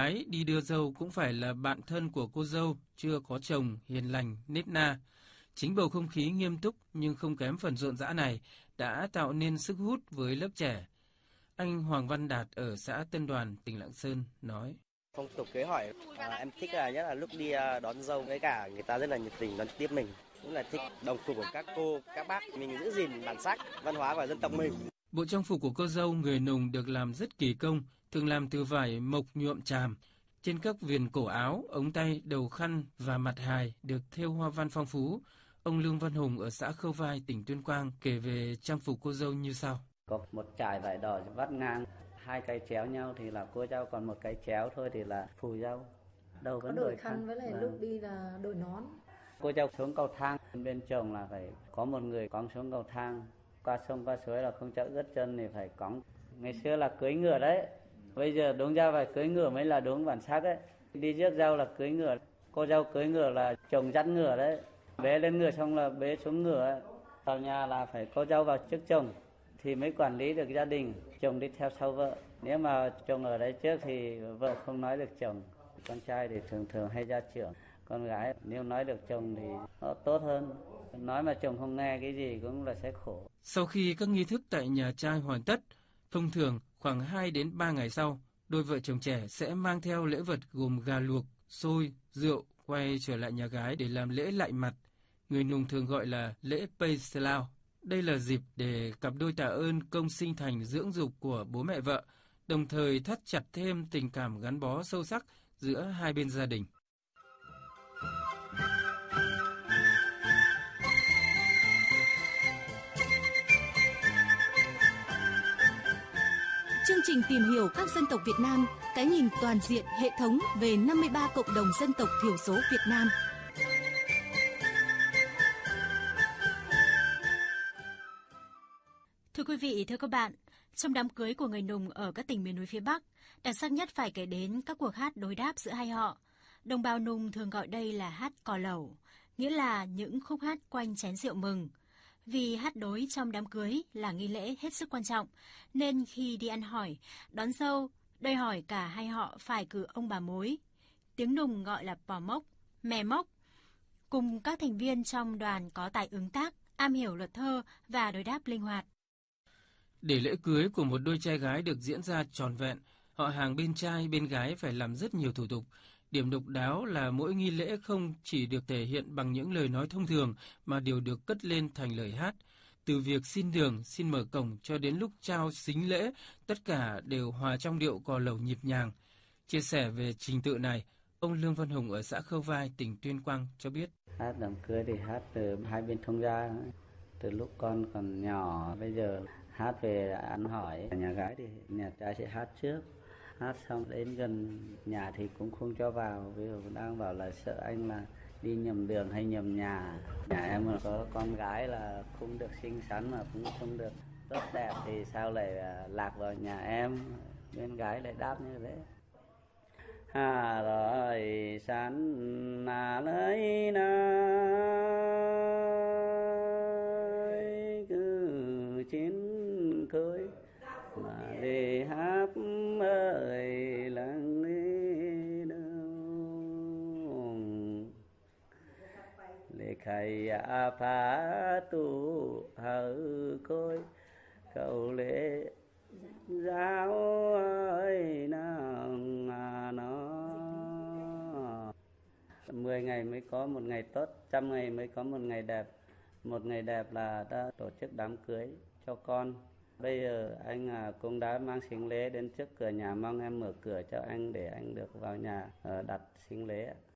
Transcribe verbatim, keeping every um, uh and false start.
gái đi đưa dâu cũng phải là bạn thân của cô dâu chưa có chồng, hiền lành, nết na. Chính bầu không khí nghiêm túc nhưng không kém phần rộn rã này đã tạo nên sức hút với lớp trẻ. Anh Hoàng Văn Đạt ở xã Tân Đoàn, tỉnh Lạng Sơn nói: Phong tục cưới hỏi à, em thích là nhất là lúc đi đón dâu, với cả người ta rất là nhiệt tình đón tiếp mình, cũng là thích đồng phục của các cô, các bác, mình giữ gìn bản sắc, văn hóa của dân tộc mình. Bộ trang phục của cô dâu người Nùng được làm rất kỳ công, thường làm từ vải mộc nhuộm tràm. Trên các viền cổ áo, ống tay, đầu khăn và mặt hài được thêu hoa văn phong phú. Ông Lương Văn Hùng ở xã Khâu Vai, tỉnh Tuyên Quang kể về trang phục cô dâu như sau: Có một trải vải đỏ vắt ngang, hai cái chéo nhau thì là cô dâu, còn một cái chéo thôi thì là phù dâu. Đầu vẫn có đội khăn, khăn với lại và... lúc đi là đội nón. Cô dâu xuống cầu thang, bên chồng là phải có một người cõng xuống cầu thang. Qua sông qua suối là không chợ ướt chân thì phải cõng. Ngày xưa là cưới ngựa đấy, bây giờ đúng ra phải cưới ngựa mới là đúng bản sắc đấy. Đi rước dâu là cưới ngựa, cô dâu cưới ngựa là chồng dắt ngựa đấy. Bế lên ngựa xong là bế xuống ngựa ấy. Vào nhà là phải cô dâu vào trước chồng thì mới quản lý được gia đình, chồng đi theo sau vợ. Nếu mà chồng ở đấy trước thì vợ không nói được chồng. Con trai thì thường thường hay ra trưởng, con gái nếu nói được chồng thì nó tốt hơn. Nói mà chồng không nghe cái gì cũng là sẽ khổ. Sau khi các nghi thức tại nhà trai hoàn tất, thông thường khoảng hai đến ba ngày sau, đôi vợ chồng trẻ sẽ mang theo lễ vật gồm gà luộc, xôi, rượu quay trở lại nhà gái để làm lễ lạy mặt. Người Nùng thường gọi là lễ Pây Lao. Đây là dịp để cặp đôi tạ ơn công sinh thành dưỡng dục của bố mẹ vợ, đồng thời thắt chặt thêm tình cảm gắn bó sâu sắc giữa hai bên gia đình. Chương trình tìm hiểu các dân tộc Việt Nam, cái nhìn toàn diện hệ thống về năm mươi ba cộng đồng dân tộc thiểu số Việt Nam. Thưa quý vị, thưa các bạn, trong đám cưới của người Nùng ở các tỉnh miền núi phía Bắc, đặc sắc nhất phải kể đến các cuộc hát đối đáp giữa hai họ. Đồng bào Nùng thường gọi đây là hát cò lẩu, nghĩa là những khúc hát quanh chén rượu mừng. Vì hát đối trong đám cưới là nghi lễ hết sức quan trọng, nên khi đi ăn hỏi, đón dâu, đòi hỏi cả hai họ phải cử ông bà mối. Tiếng Nùng gọi là pò mốc, mè mốc. Cùng các thành viên trong đoàn có tài ứng tác, am hiểu luật thơ và đối đáp linh hoạt. Để lễ cưới của một đôi trai gái được diễn ra trọn vẹn, họ hàng bên trai bên gái phải làm rất nhiều thủ tục. Điểm độc đáo là mỗi nghi lễ không chỉ được thể hiện bằng những lời nói thông thường mà đều được cất lên thành lời hát. Từ việc xin đường, xin mở cổng cho đến lúc trao sính lễ, tất cả đều hòa trong điệu cò lẩu nhịp nhàng. Chia sẻ về trình tự này, ông Lương Văn Hùng ở xã Khâu Vai, tỉnh Tuyên Quang cho biết. Hát đám cưới thì hát từ hai bên thông gia, từ lúc con còn nhỏ, bây giờ hát về ăn hỏi. Nhà gái thì nhà trai sẽ hát trước. Hát xong đến gần nhà thì cũng không cho vào, ví dụ đang bảo là sợ anh là đi nhầm đường hay nhầm nhà. Nhà em mà có con gái là không được xinh xắn mà cũng không được tốt đẹp thì sao lại lạc vào nhà em, bên gái lại đáp như thế. Hà rồi sán là lấy nơi cứ chiến cưới mà đi hát ơi lặng đi đâu lệ khai a phá tu hở côi cầu lễ giáo ơi nàng nó. Mười ngày mới có một ngày tốt, trăm ngày mới có một ngày đẹp. Một ngày đẹp là đã tổ chức đám cưới cho con. Bây giờ anh à, cũng đã mang sính lễ đến trước cửa nhà, mong em mở cửa cho anh để anh được vào nhà đặt sính lễ.